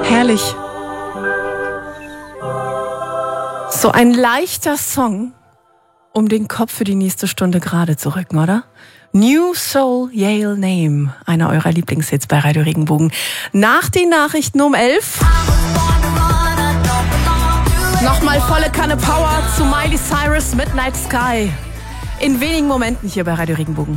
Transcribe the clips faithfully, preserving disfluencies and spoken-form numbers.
Herrlich. So ein leichter Song, um den Kopf für die nächste Stunde gerade zu rücken, oder? New Soul Yale Name, einer eurer Lieblingshits bei Radio Regenbogen. Nach den Nachrichten um elf. Nochmal volle Kanne Power zu Miley Cyrus, Midnight Sky. In wenigen Momenten hier bei Radio Regenbogen.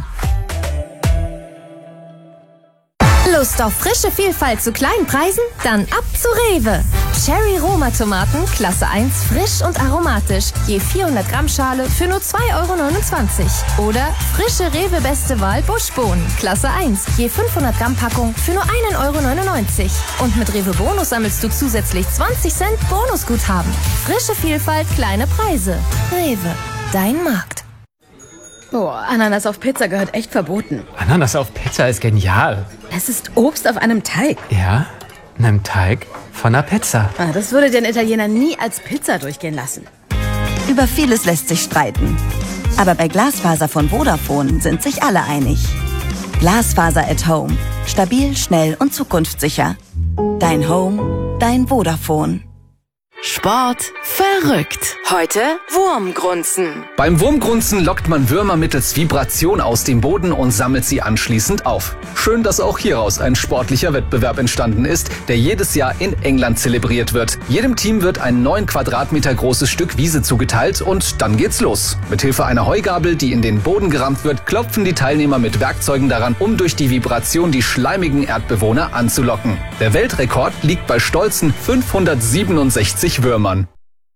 Lust auf frische Vielfalt zu kleinen Preisen? Dann ab zu Rewe. Cherry Roma Tomaten, Klasse eins, frisch und aromatisch. Je vierhundert Gramm Schale für nur zwei Euro neunundzwanzig. Oder frische Rewe Beste Wahl Buschbohnen, Klasse eins. Je fünfhundert Gramm Packung für nur ein Euro neunundneunzig. Und mit Rewe Bonus sammelst du zusätzlich zwanzig Cent Bonusguthaben. Frische Vielfalt, kleine Preise. Rewe, dein Markt. Boah, Ananas auf Pizza gehört echt verboten. Ananas auf Pizza ist genial. Es ist Obst auf einem Teig. Ja, einem Teig von einer Pizza. Ah, das würde den Italiener nie als Pizza durchgehen lassen. Über vieles lässt sich streiten. Aber bei Glasfaser von Vodafone sind sich alle einig. Glasfaser at Home. Stabil, schnell und zukunftssicher. Dein Home, dein Vodafone. Sport verrückt. Heute Wurmgrunzen. Beim Wurmgrunzen lockt man Würmer mittels Vibration aus dem Boden und sammelt sie anschließend auf. Schön, dass auch hieraus ein sportlicher Wettbewerb entstanden ist, der jedes Jahr in England zelebriert wird. Jedem Team wird ein neun Quadratmeter großes Stück Wiese zugeteilt und dann geht's los. Mithilfe einer Heugabel, die in den Boden gerammt wird, klopfen die Teilnehmer mit Werkzeugen daran, um durch die Vibration die schleimigen Erdbewohner anzulocken. Der Weltrekord liegt bei stolzen fünfhundertsiebenundsechzig Würmern.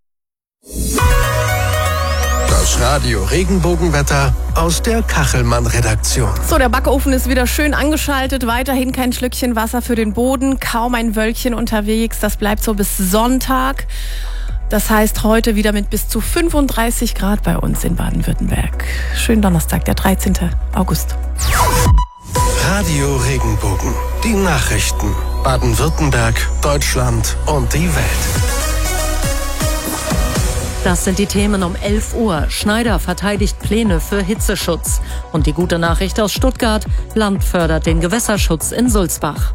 Das Radio Regenbogenwetter aus der Kachelmann-Redaktion. So, der Backofen ist wieder schön angeschaltet. Weiterhin kein Schlückchen Wasser für den Boden. Kaum ein Wölkchen unterwegs. Das bleibt so bis Sonntag. Das heißt heute wieder mit bis zu fünfunddreißig Grad bei uns in Baden-Württemberg. Schönen Donnerstag, der dreizehnten August. Radio Regenbogen. Die Nachrichten. Baden-Württemberg, Deutschland und die Welt. Das sind die Themen um elf Uhr. Schneider verteidigt Pläne für Hitzeschutz. Und die gute Nachricht aus Stuttgart: Land fördert den Gewässerschutz in Sulzbach.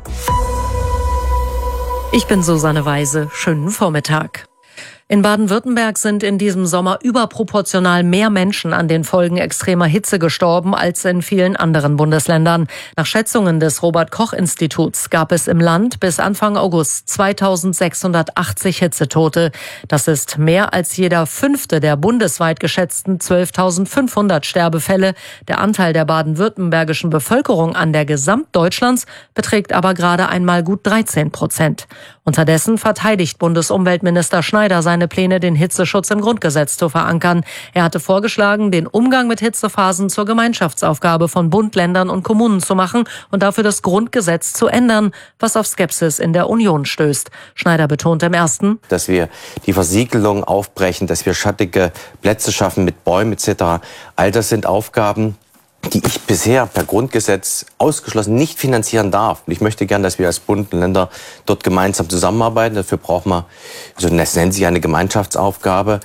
Ich bin Susanne Weise. Schönen Vormittag. In Baden-Württemberg sind in diesem Sommer überproportional mehr Menschen an den Folgen extremer Hitze gestorben als in vielen anderen Bundesländern. Nach Schätzungen des Robert-Koch-Instituts gab es im Land bis Anfang August zweitausendsechshundertachtzig Hitzetote. Das ist mehr als jeder fünfte der bundesweit geschätzten zwölftausendfünfhundert Sterbefälle. Der Anteil der baden-württembergischen Bevölkerung an der Gesamtdeutschlands beträgt aber gerade einmal gut dreizehn Prozent. Unterdessen verteidigt Bundesumweltminister Schneider seine Pläne, den Hitzeschutz im Grundgesetz zu verankern. Er hatte vorgeschlagen, den Umgang mit Hitzephasen zur Gemeinschaftsaufgabe von Bund, Ländern und Kommunen zu machen und dafür das Grundgesetz zu ändern, was auf Skepsis in der Union stößt. Schneider betont im ersten, dass wir die Versiegelung aufbrechen, dass wir schattige Plätze schaffen mit Bäumen et cetera. All das sind Aufgaben, die ich bisher per Grundgesetz ausgeschlossen nicht finanzieren darf. Und ich möchte gern, dass wir als Bund und Länder dort gemeinsam zusammenarbeiten. Dafür braucht man, so das nennt sich eine Gemeinschaftsaufgabe.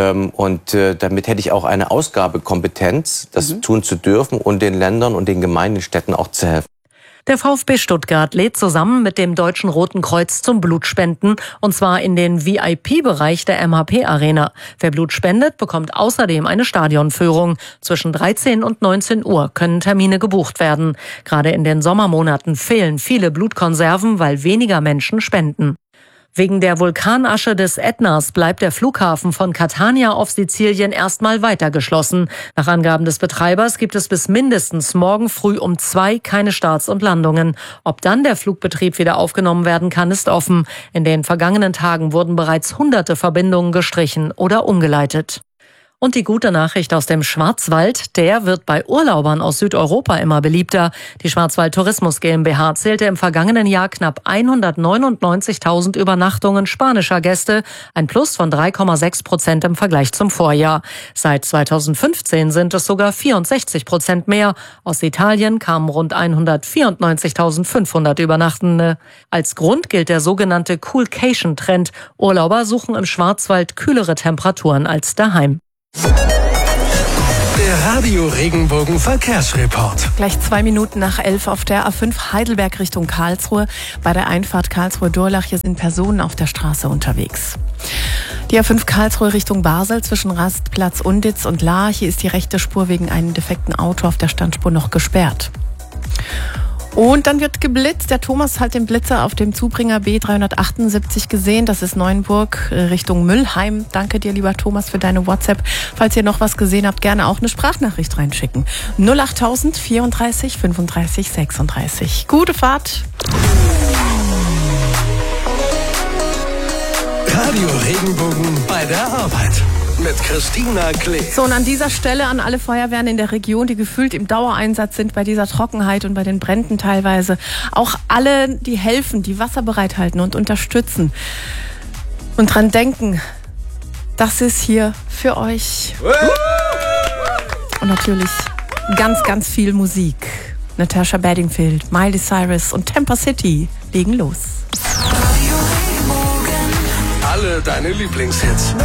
Und damit hätte ich auch eine Ausgabekompetenz, das mhm. tun zu dürfen und den Ländern und den Gemeinden, den Städten auch zu helfen. Der VfB Stuttgart lädt zusammen mit dem Deutschen Roten Kreuz zum Blutspenden, und zwar in den V I P-Bereich der M H P-Arena. Wer Blut spendet, bekommt außerdem eine Stadionführung. Zwischen dreizehn und neunzehn Uhr können Termine gebucht werden. Gerade in den Sommermonaten fehlen viele Blutkonserven, weil weniger Menschen spenden. Wegen der Vulkanasche des Ätnas bleibt der Flughafen von Catania auf Sizilien erstmal weiter geschlossen. Nach Angaben des Betreibers gibt es bis mindestens morgen früh um zwei keine Starts und Landungen. Ob dann der Flugbetrieb wieder aufgenommen werden kann, ist offen. In den vergangenen Tagen wurden bereits hunderte Verbindungen gestrichen oder umgeleitet. Und die gute Nachricht aus dem Schwarzwald, der wird bei Urlaubern aus Südeuropa immer beliebter. Die Schwarzwald Tourismus GmbH zählte im vergangenen Jahr knapp hundertneunundneunzigtausend Übernachtungen spanischer Gäste, ein Plus von drei Komma sechs Prozent im Vergleich zum Vorjahr. Seit zweitausendfünfzehn sind es sogar vierundsechzig Prozent mehr. Aus Italien kamen rund hundertvierundneunzigtausendfünfhundert Übernachtende. Als Grund gilt der sogenannte Coolcation-Trend. Urlauber suchen im Schwarzwald kühlere Temperaturen als daheim. Der Radio Regenbogen Verkehrsreport. Gleich zwei Minuten nach elf auf der A fünf Heidelberg Richtung Karlsruhe. Bei der Einfahrt Karlsruhe-Durlach, hier sind Personen auf der Straße unterwegs. Die A fünf Karlsruhe Richtung Basel zwischen Rastplatz Unditz und Lahr. Hier ist die rechte Spur wegen einem defekten Auto auf der Standspur noch gesperrt. Und dann wird geblitzt. Der Thomas hat den Blitzer auf dem Zubringer B dreihundertachtundsiebzig gesehen. Das ist Neuenburg Richtung Müllheim. Danke dir, lieber Thomas, für deine WhatsApp. Falls ihr noch was gesehen habt, gerne auch eine Sprachnachricht reinschicken. null achttausend vierunddreißig fünfunddreißig sechsunddreißig. Gute Fahrt. Radio Regenbogen bei der Arbeit. Mit Christina Klee. So, und an dieser Stelle an alle Feuerwehren in der Region, die gefühlt im Dauereinsatz sind bei dieser Trockenheit und bei den Bränden teilweise. Auch alle, die helfen, die Wasser bereithalten und unterstützen. Und dran denken, das ist hier für euch. Und natürlich ganz, ganz viel Musik. Natasha Bedingfield, Miley Cyrus und Tampa City legen los. Alle deine Lieblingshits.